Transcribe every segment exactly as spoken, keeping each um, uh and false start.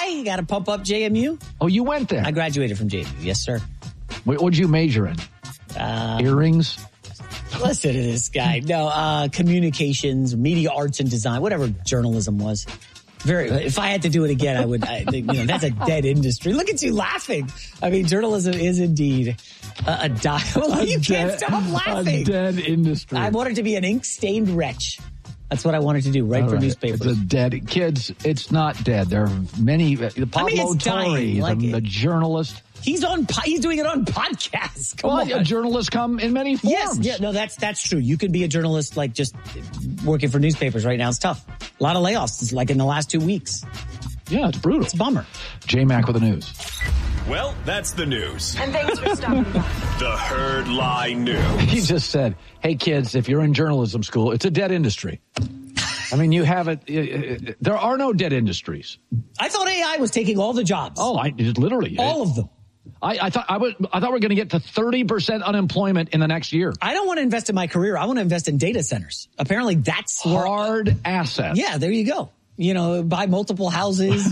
I got to pump up J M U. Oh, you went there? I graduated from J M U. Yes, sir. What would you major in? Uh, Earrings? Listen to this guy. No, uh, communications, media arts and design, whatever journalism was. Very. If I had to do it again, I would. I, you know, that's a dead industry. Look at you laughing. I mean, journalism is indeed a, a die. Well, you can't dead, stop laughing. A dead industry. I wanted to be an ink-stained wretch. That's what I wanted to do, write All for right. newspapers. It's a dead kids. It's not dead. There are many. The Pablo I mean, it's Torre, dying, like the, it. the journalist. He's on. He's doing it on podcasts. Come Well, on. a journalist come in many forms. Yes, yeah, no, that's that's true. You could be a journalist, like just working for newspapers right now. It's tough. A lot of layoffs, it's like in the last two weeks. Yeah, it's brutal. It's a bummer. J-Mac with the news. Well, that's the news. And thanks for stopping by. The Herd Lie News. He just said, "Hey kids, if you're in journalism school, it's a dead industry." I mean, you have it. Uh, there are no dead industries. I thought A I was taking all the jobs. Oh, I literally all of them. I, I thought I would. I thought we were going to get to thirty percent unemployment in the next year. I don't want to invest in my career. I want to invest in data centers. Apparently, that's hard assets. Yeah, there you go. You know, buy multiple houses.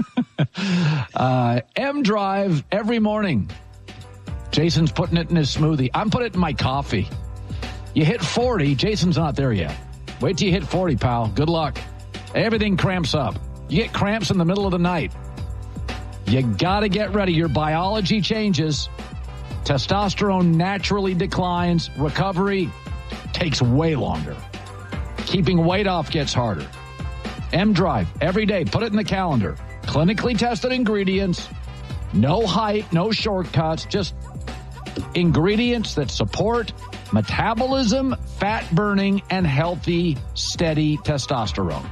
uh, M Drive every morning. Jason's putting it in his smoothie. I'm putting it in my coffee. You hit forty. Jason's not there yet. Wait till you hit forty, pal. Good luck. Everything cramps up. You get cramps in the middle of the night. You got to get ready. Your biology changes. Testosterone naturally declines. Recovery takes way longer. Keeping weight off gets harder. M Drive every day. Put it in the calendar. Clinically tested ingredients. No hype, no shortcuts. Just ingredients that support metabolism, fat burning, and healthy, steady testosterone.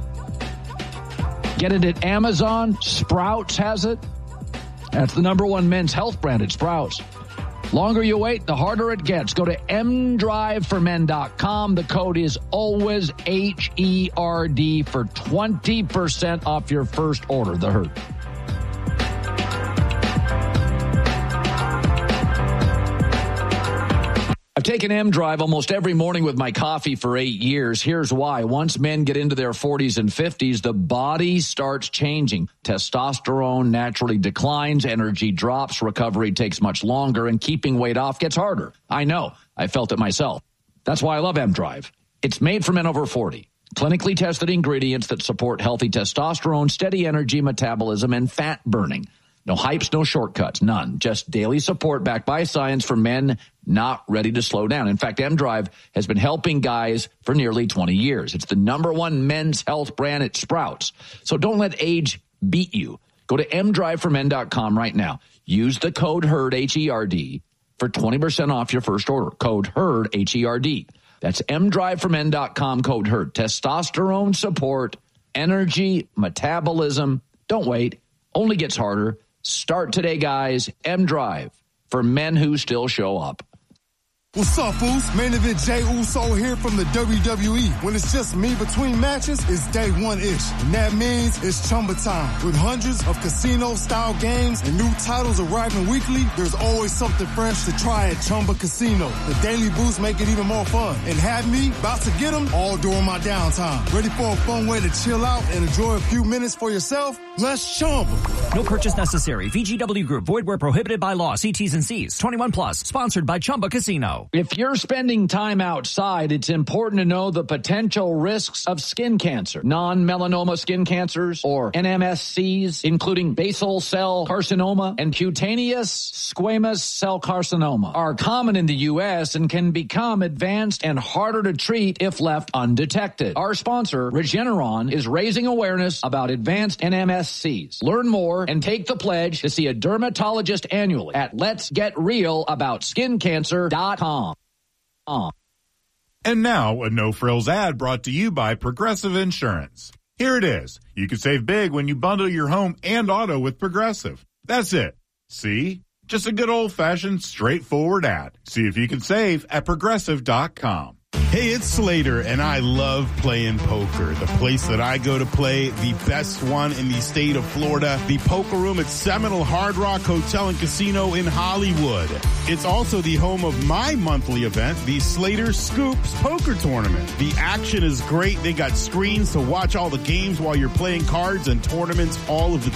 Get it at Amazon. Sprouts has it. That's the number one men's health brand at Sprouts. Longer you wait, the harder it gets. Go to m drive for men dot com. The code is always H E R D for twenty percent off your first order. The Herd. I've taken M Drive almost every morning with my coffee for eight years. Here's why. Once men get into their forties and fifties, the body starts changing. Testosterone naturally declines, energy drops, recovery takes much longer, and keeping weight off gets harder. I know. I felt it myself. That's why I love M Drive. It's made for men over forty. Clinically tested ingredients that support healthy testosterone, steady energy, metabolism, and fat burning. No hypes, no shortcuts, none. Just daily support backed by science for men not ready to slow down. In fact, M Drive has been helping guys for nearly twenty years. It's the number one men's health brand at Sprouts. So don't let age beat you. Go to m drive for men dot com right now. Use the code HERD, H E R D, for twenty percent off your first order. Code HERD, H E R D. That's m drive for men dot com, code HERD. Testosterone support, energy, metabolism. Don't wait. Only gets harder. Start today, guys. M Drive for men who still show up. What's up, fools? Main event Jey Uso here from the W W E. When it's just me between matches, it's day one-ish. And that means it's Chumba time. With hundreds of casino-style games and new titles arriving weekly, there's always something fresh to try at Chumba Casino. The daily boosts make it even more fun. And have me about to get them all during my downtime. Ready for a fun way to chill out and enjoy a few minutes for yourself? Let's Chumba. No purchase necessary. V G W Group. Void where prohibited by law. See T's and C's. twenty-one plus. Sponsored by Chumba Casino. If you're spending time outside, it's important to know the potential risks of skin cancer. Non-melanoma skin cancers, or N M S Cs, including basal cell carcinoma and cutaneous squamous cell carcinoma, are common in the U S and can become advanced and harder to treat if left undetected. Our sponsor, Regeneron, is raising awareness about advanced N M S Cs. Learn more and take the pledge to see a dermatologist annually at lets get real about skin cancer dot com. Uh. And now, a no-frills ad brought to you by Progressive Insurance. Here it is. You can save big when you bundle your home and auto with Progressive. That's it. See? Just a good old-fashioned, straightforward ad. See if you can save at Progressive dot com. Hey, it's Slater, and I love playing poker. The place that I go to play, the best one in the state of Florida, the Poker Room at Seminole Hard Rock Hotel and Casino in Hollywood. It's also the home of my monthly event, the Slater Scoops Poker Tournament. The action is great. They got screens to watch all the games while you're playing cards and tournaments all of the